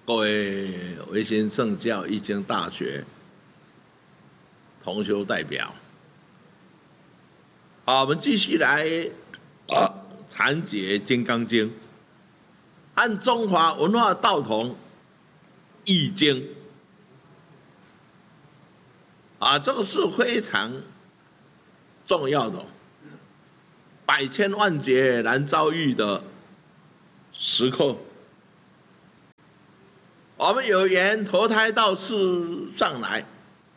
各位维新圣教义经大学同修代表，好，我们继续来谈解《金刚经》，和中华文化道统《易经》这个是非常重要的，百千万劫难遭遇的时刻。我们有缘投胎到世上来，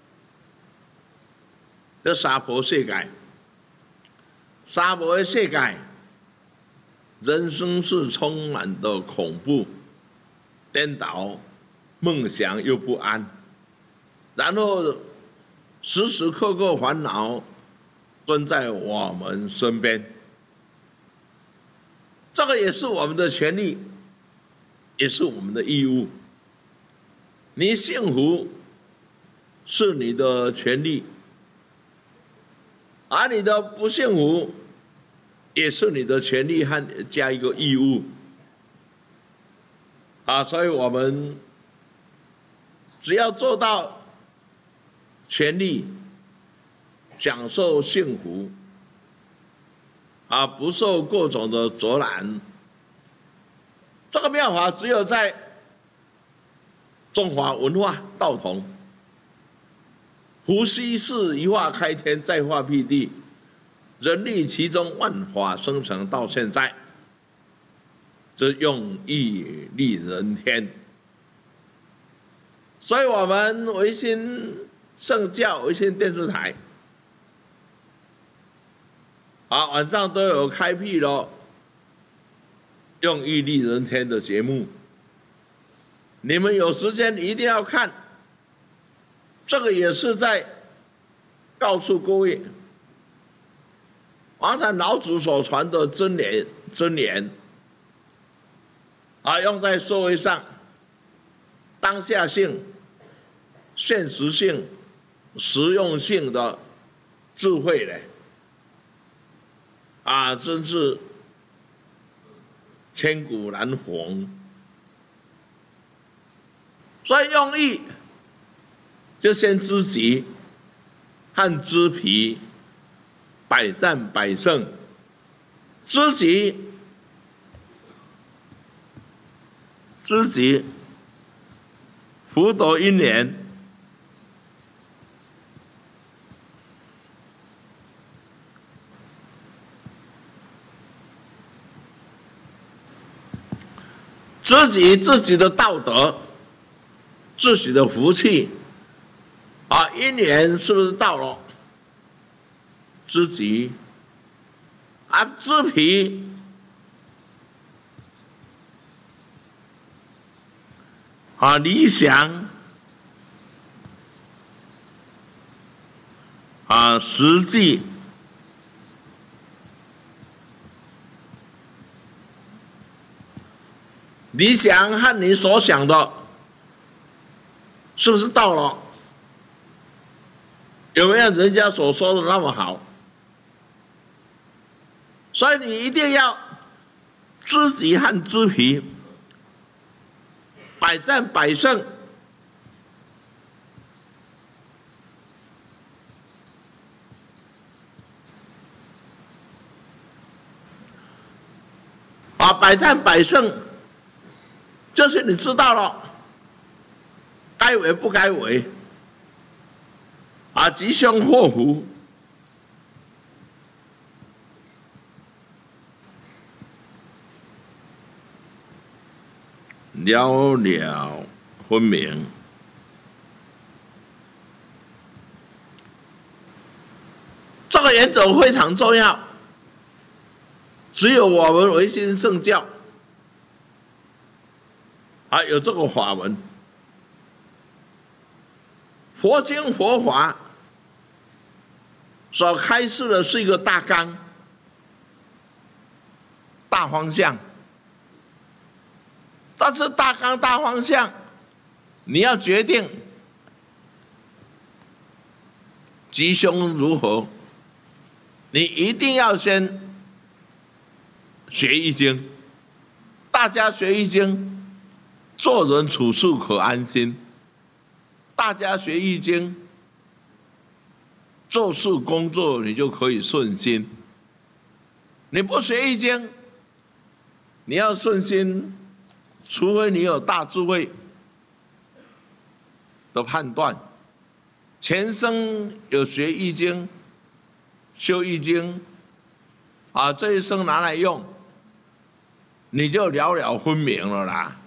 这娑婆世界，娑婆的世界，人生是充满的恐怖、颠倒、梦想又不安，然后时时刻刻烦恼跟在我们身边。这个也是我们的权利，也是我们的义务。你幸福是你的权利，而你的不幸福也是你的权利和加一个义务。所以我们只要做到权利，享受幸福，不受各种的阻拦。这个妙法只有在中华文化道统，伏羲氏一化开天，再化辟地，人力其中，万法生成到现在，这用意利人天。所以我们维新圣教、维新电视台，晚上都有开辟了用意利人天的节目。你们有时间一定要看，这个也是在告诉各位，王禅老祖所传的真言，用在社会上当下性、现实性、实用性的智慧嘞，真是千古难逢。所以用意就先知己和知彼，百战百胜。知己福德因缘，知己自己的道德，自己的福气，因缘是不是到了？知己，知彼，理想，实际，理想和你所想的是不是到了？有没有人家所说的那么好？所以你一定要知己和知彼，百战百胜。百战百胜，就是你知道了该为不该为，吉凶祸福，了了分明。这个原则非常重要，只有我们维新圣教有这个法门。佛经佛法所开示的是一个大纲、大方向，但是大纲大方向，你要决定吉凶如何，你一定要先学易经。大家学易经， 做人处事可安心。大家学易经，做事工作你就可以顺心。你不学易经，你要顺心，除非你有大智慧的判断，前生有学易经、修易经，这一生拿来用，你就了了分明了啦。